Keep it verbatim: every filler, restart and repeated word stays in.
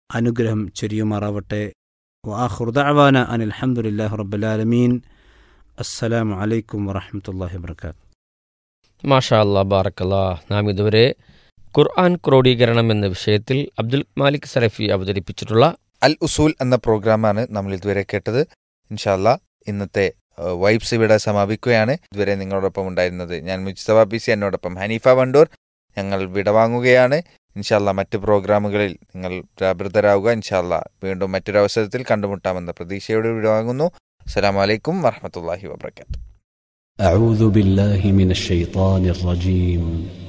അനുഗ്രഹം ചൊരിയുമാറാവട്ടെ. വആഖിറു ദഅവാന അനിൽ ഹംദുലില്ലാഹി റബ്ബിൽ ആലമീൻ. അസ്സലാമു അലൈക്കും വറഹ്മത്തുള്ളാഹി വബറകാതുഹു. മാഷാ അല്ലാ, ബാറക്കല്ലാ. നാം ഇതുവരെ ഖുർആൻ ക്രോഡീകരണം എന്ന വിഷയത്തിൽ അബ്ദുൽ മാലിക് സലഫി അവതരിപ്പിച്ചിട്ടുള്ള അൽ ഉസൂൽ എന്ന പ്രോഗ്രാമാണ് നമ്മൾ ഇതുവരെ കേട്ടത്. ഇൻഷാ അല്ലാ ഇന്നത്തെ വൈബ്സ് ഇവിടെ സമാപിക്കുകയാണ്. ഇതുവരെ നിങ്ങളോടൊപ്പം ഉണ്ടായിരുന്നത് ഞാൻ മുജ്തബ പി സി, എന്നോടൊപ്പം ഹനീഫ വണ്ടൂർ. ഞങ്ങൾ വിടവാങ്ങുകയാണ്. ഇൻഷാ അല്ലാ മറ്റ് പ്രോഗ്രാമുകളിൽ നിങ്ങൾ ജാഗ്രതരാകുക. ഇൻഷാ അല്ലാ വീണ്ടും മറ്റൊരവസരത്തിൽ കണ്ടുമുട്ടാമെന്ന പ്രതീക്ഷയോടെ വിടവാങ്ങുന്നു. അസ്സലാമു അലൈക്കും വറഹ്മത്തുള്ളാഹി വബറകാതുഹു. أعوذ بالله من الشيطان الرجيم